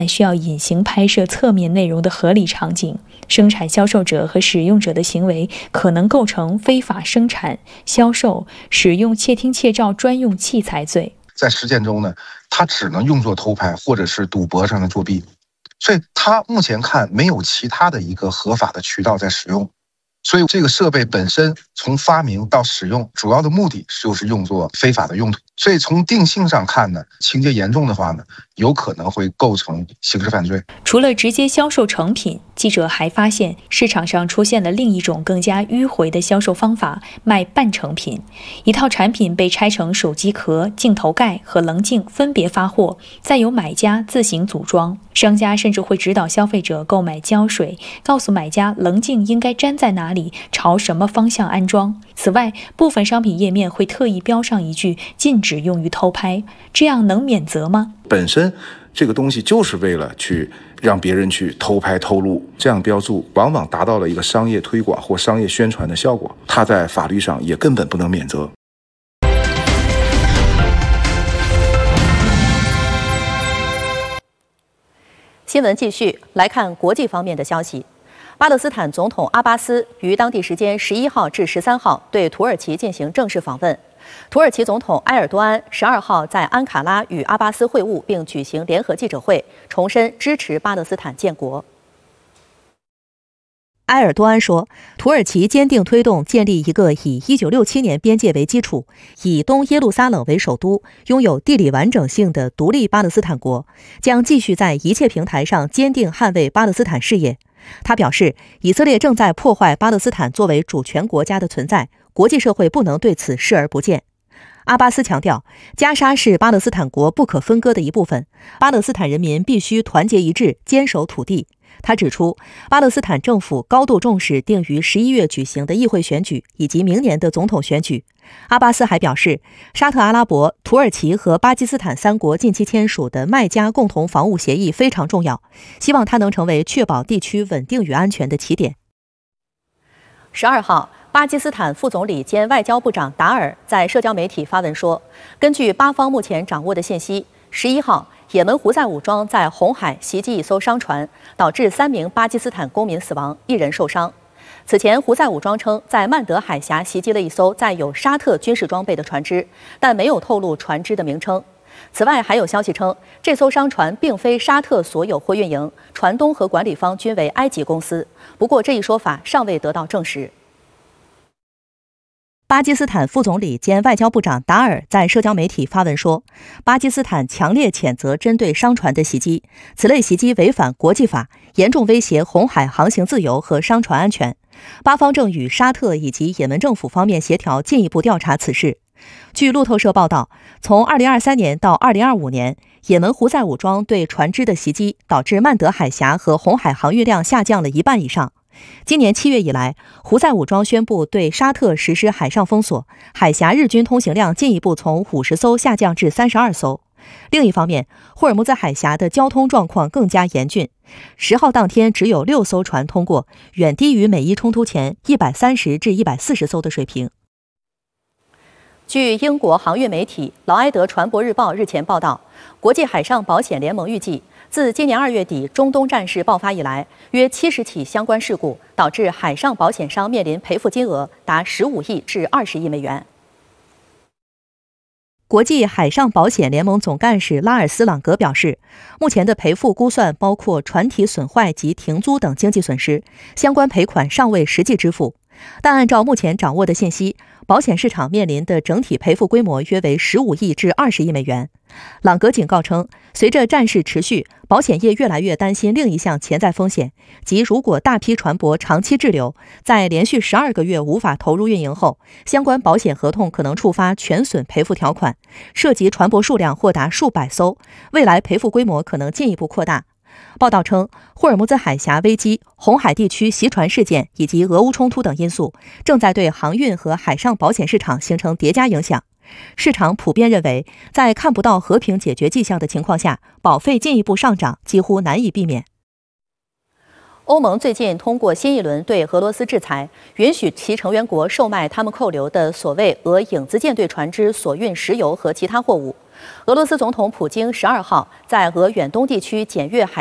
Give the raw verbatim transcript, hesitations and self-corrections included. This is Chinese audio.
需要隐形拍摄侧面内容的合理场景，生产销售者和使用者的行为可能构成非法生产、销售、使用窃听窃照专用器材罪。 在实践中呢，它只能用作偷拍或者是赌博上的作弊，所以它目前看没有其他的一个合法的渠道在使用。所以这个设备本身从发明到使用，主要的目的就是用作非法的用途。所以从定性上看呢，情节严重的话呢，有可能会构成刑事犯罪。 除了直接销售成品，记者还发现市场上出现了另一种更加迂回的销售方法，卖半成品。一套产品被拆成手机壳、镜头盖和棱镜分别发货，再由买家自行组装。商家甚至会指导消费者购买胶水，告诉买家棱镜应该粘在哪里，朝什么方向安装。此外，部分商品页面会特意标上一句禁止用于偷拍，这样能免责吗？ 本身这个东西就是为了去让别人去偷拍偷录，这样标注往往达到了一个商业推广或商业宣传的效果，它在法律上也根本不能免责。 新闻继续来看国际方面的消息。巴勒斯坦总统阿巴斯于当地时间十一号至十三号对土耳其进行正式访问。土耳其总统埃尔多安十二号在安卡拉与阿巴斯会晤，并举行联合记者会，重申支持巴勒斯坦建国。埃尔多安说，土耳其坚定推动建立一个以一九六七年边界为基础，以东耶路撒冷为首都，拥有地理完整性的独立巴勒斯坦国，将继续在一切平台上坚定捍卫巴勒斯坦事业。他表示，以色列正在破坏巴勒斯坦作为主权国家的存在，国际社会不能对此视而不见。阿巴斯强调，加沙是巴勒斯坦国不可分割的一部分，巴勒斯坦人民必须团结一致，坚守土地。他指出，巴勒斯坦政府高度重视定于十一月举行的议会选举以及明年的总统选举。阿巴斯还表示，沙特阿拉伯、土耳其和巴基斯坦三国近期签署的麦加共同防务协议非常重要，希望它能成为确保地区稳定与安全的起点。十二号，巴基斯坦副总理兼外交部长达尔在社交媒体发文说，根据巴方目前掌握的信息，十一号，也门胡塞武装在红海袭击一艘商船，导致三名巴基斯坦公民死亡，一人受伤。此前，胡塞武装称在曼德海峡袭击了一艘载有沙特军事装备的船只，但没有透露船只的名称。此外，还有消息称，这艘商船并非沙特所有或运营，船东和管理方均为埃及公司。不过，这一说法尚未得到证实。巴基斯坦副总理兼外交部长达尔在社交媒体发文说，巴基斯坦强烈谴责针对商船的袭击，此类袭击违反国际法，严重威胁红海航行自由和商船安全。巴方正与沙特以及也门政府方面协调，进一步调查此事。据路透社报道，从二零二三年到二零二五年，也门胡塞武装对船只的袭击导致曼德海峡和红海航运量下降了一半以上。今年七月以来，胡塞武装宣布对沙特实施海上封锁，海峡日均通行量进一步从五十艘下降至三十二艘。另一方面，霍尔木兹海峡的交通状况更加严峻，十号当天只有六艘船通过，远低于美伊冲突前一百三十至一百四十艘的水平。据英国航运媒体劳埃德船舶日报日前报道，国际海上保险联盟预计，自今年二月底中东战事爆发以来，约七十起相关事故导致海上保险商面临赔付金额达十五亿至二十亿美元。国际海上保险联盟总干事拉尔斯朗格表示，目前的赔付估算包括船体损坏及停租等经济损失，相关赔款尚未实际支付。但按照目前掌握的信息，保险市场面临的整体赔付规模约为十五亿至二十亿美元。朗格警告称，随着战事持续，保险业越来越担心另一项潜在风险，即如果大批船舶长期滞留，在连续十二个月无法投入运营后，相关保险合同可能触发全损赔付条款，涉及船舶数量或达数百艘，未来赔付规模可能进一步扩大。报道称，霍尔木兹海峡危机、红海地区袭船事件以及俄乌冲突等因素，正在对航运和海上保险市场形成叠加影响。市场普遍认为，在看不到和平解决迹象的情况下，保费进一步上涨几乎难以避免。欧盟最近通过新一轮对俄罗斯制裁，允许其成员国售卖他们扣留的所谓俄影子舰队船只所运石油和其他货物。 俄罗斯总统普京十二号在俄远东地区检阅海